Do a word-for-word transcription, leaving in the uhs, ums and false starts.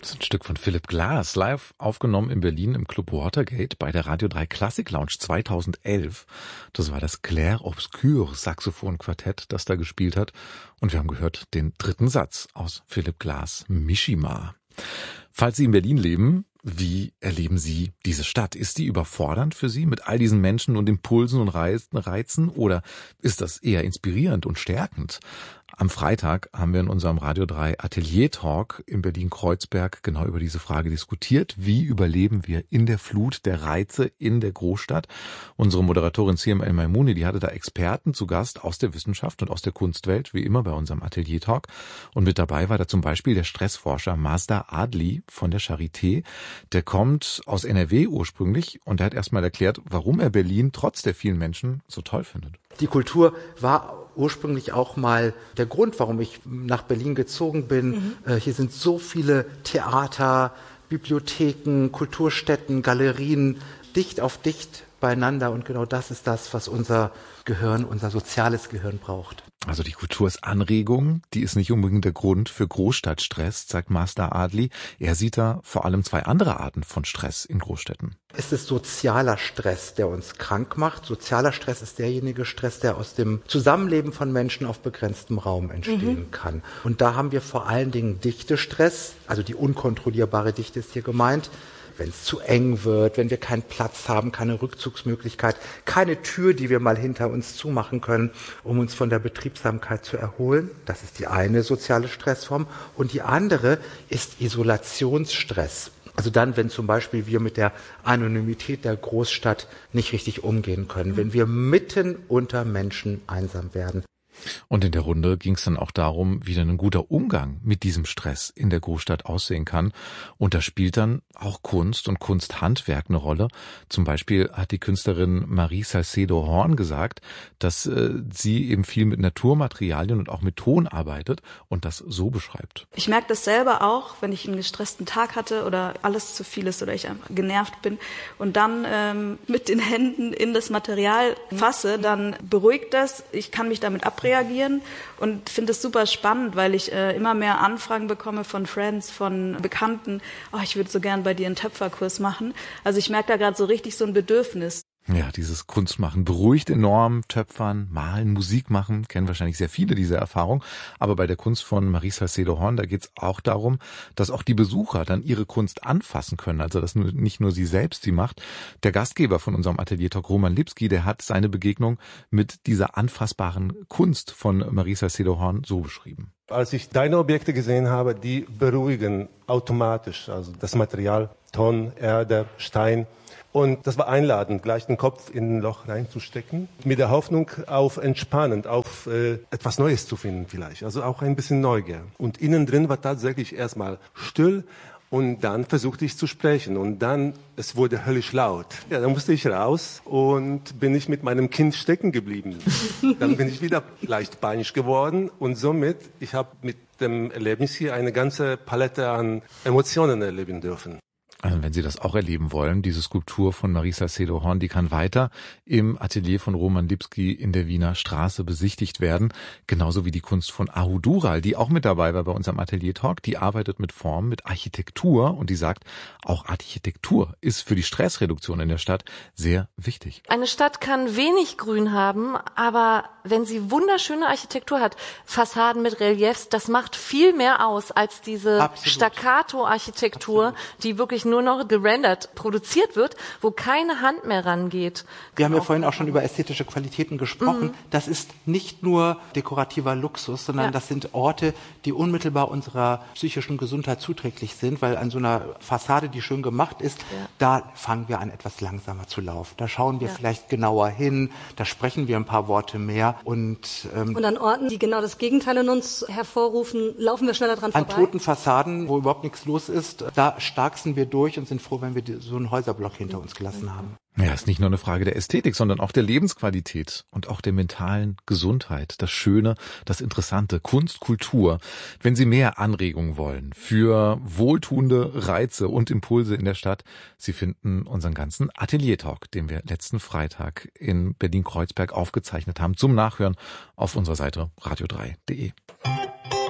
Das ist ein Stück von Philipp Glass, live aufgenommen in Berlin im Club Watergate bei der Radio drei Klassik Lounge zweitausendelf. Das war das Clair Obscur Saxophon-Quartett, das da gespielt hat. Und wir haben gehört den dritten Satz aus Philipp Glass' Mishima. Falls Sie in Berlin leben, wie erleben Sie diese Stadt? Ist die überfordernd für Sie mit all diesen Menschen und Impulsen und Reizen? Oder ist das eher inspirierend und stärkend? Am Freitag haben wir in unserem Radio drei Atelier-Talk in Berlin-Kreuzberg genau über diese Frage diskutiert. Wie überleben wir in der Flut der Reize in der Großstadt? Unsere Moderatorin Siem El-Maimouni, die hatte da Experten zu Gast aus der Wissenschaft und aus der Kunstwelt, wie immer bei unserem Atelier-Talk. Und mit dabei war da zum Beispiel der Stressforscher Mazda Adli von der Charité. Der kommt aus N R W ursprünglich und der hat erstmal erklärt, warum er Berlin trotz der vielen Menschen so toll findet. Die Kultur war ursprünglich auch mal der Grund, warum ich nach Berlin gezogen bin. Mhm. Äh, hier sind so viele Theater, Bibliotheken, Kulturstätten, Galerien, dicht auf dicht beieinander. Und genau das ist das, was unser Gehirn, unser soziales Gehirn braucht. Also die Kultur ist Anregung, die ist nicht unbedingt der Grund für Großstadtstress, sagt Mazda Adli. Er sieht da vor allem zwei andere Arten von Stress in Großstädten. Es ist sozialer Stress, der uns krank macht. Sozialer Stress ist derjenige Stress, der aus dem Zusammenleben von Menschen auf begrenztem Raum entstehen mhm. kann. Und da haben wir vor allen Dingen Dichtestress, also die unkontrollierbare Dichte ist hier gemeint. Wenn es zu eng wird, wenn wir keinen Platz haben, keine Rückzugsmöglichkeit, keine Tür, die wir mal hinter uns zumachen können, um uns von der Betriebsamkeit zu erholen. Das ist die eine soziale Stressform. Und die andere ist Isolationsstress. Also dann, wenn zum Beispiel wir mit der Anonymität der Großstadt nicht richtig umgehen können, wenn wir mitten unter Menschen einsam werden. Und in der Runde ging es dann auch darum, wie denn ein guter Umgang mit diesem Stress in der Großstadt aussehen kann. Und da spielt dann auch Kunst und Kunsthandwerk eine Rolle. Zum Beispiel hat die Künstlerin Marie Salcedo Horn gesagt, dass äh, sie eben viel mit Naturmaterialien und auch mit Ton arbeitet und das so beschreibt. Ich merke das selber auch, wenn ich einen gestressten Tag hatte oder alles zu viel ist oder ich einfach genervt bin und dann ähm, mit den Händen in das Material fasse, dann beruhigt das. Ich kann mich damit abreagieren und finde es super spannend, weil ich äh, immer mehr Anfragen bekomme von Friends, von Bekannten. Oh, ich würde so gern bei dir einen Töpferkurs machen. Also ich merke da gerade so richtig so ein Bedürfnis. Ja, dieses Kunstmachen beruhigt enorm, Töpfern, Malen, Musik machen, kennen wahrscheinlich sehr viele diese Erfahrung. Aber bei der Kunst von Marie Salcedo Horn, da geht's auch darum, dass auch die Besucher dann ihre Kunst anfassen können. Also dass nur, nicht nur sie selbst sie macht. Der Gastgeber von unserem Atelier-Talk, Roman Lipski, der hat seine Begegnung mit dieser anfassbaren Kunst von Marie Salcedo Horn so beschrieben. Als ich deine Objekte gesehen habe, die beruhigen automatisch. Also das Material, Ton, Erde, Stein. Und das war einladend, gleich den Kopf in ein Loch reinzustecken, mit der Hoffnung auf Entspannen, auf äh, etwas Neues zu finden vielleicht, also auch ein bisschen Neugier. Und innen drin war tatsächlich erstmal still und dann versuchte ich zu sprechen und dann, es wurde höllisch laut. Ja, dann musste ich raus und bin ich mit meinem Kind stecken geblieben. Dann bin ich wieder leicht panisch geworden und somit, ich habe mit dem Erlebnis hier eine ganze Palette an Emotionen erleben dürfen. Also wenn Sie das auch erleben wollen, diese Skulptur von Marie Salcedo Horn, die kann weiter im Atelier von Roman Lipski in der Wiener Straße besichtigt werden. Genauso wie die Kunst von Ahu Dural, die auch mit dabei war bei unserem Atelier-Talk. Die arbeitet mit Form, mit Architektur und die sagt, auch Architektur ist für die Stressreduktion in der Stadt sehr wichtig. Eine Stadt kann wenig Grün haben, aber wenn sie wunderschöne Architektur hat, Fassaden mit Reliefs, das macht viel mehr aus als diese Staccato-Architektur, die wirklich nur noch gerendert produziert wird, wo keine Hand mehr rangeht. Wir haben ja vorhin auch schon über ästhetische Qualitäten gesprochen. Mhm. Das ist nicht nur dekorativer Luxus, sondern ja. das sind Orte, die unmittelbar unserer psychischen Gesundheit zuträglich sind, weil an so einer Fassade, die schön gemacht ist, ja. da fangen wir an, etwas langsamer zu laufen. Da schauen wir ja. vielleicht genauer hin, da sprechen wir ein paar Worte mehr. Und, ähm, und an Orten, die genau das Gegenteil in uns hervorrufen, laufen wir schneller dran an vorbei? An toten Fassaden, wo überhaupt nichts los ist, da starksen wir durch und sind froh, wenn wir so einen Häuserblock hinter uns gelassen haben. Ja, ist nicht nur eine Frage der Ästhetik, sondern auch der Lebensqualität und auch der mentalen Gesundheit. Das Schöne, das Interessante, Kunst, Kultur. Wenn Sie mehr Anregungen wollen für wohltuende Reize und Impulse in der Stadt, Sie finden unseren ganzen Atelier-Talk, den wir letzten Freitag in Berlin-Kreuzberg aufgezeichnet haben, zum Nachhören auf unserer Seite radio drei punkt de.